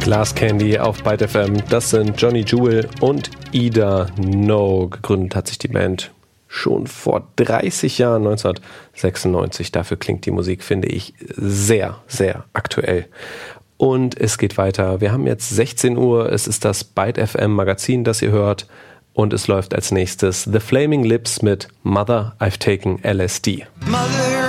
Glass Candy auf Byte FM. Das sind Johnny Jewel und Ida No. Gegründet hat sich die Band schon vor 30 Jahren, 1996. Dafür klingt die Musik, finde ich, sehr, sehr aktuell. Und es geht weiter. Wir haben jetzt 16 Uhr. Es ist das Byte FM Magazin, das ihr hört. Und es läuft als nächstes The Flaming Lips mit Mother, I've Taken LSD. Mother,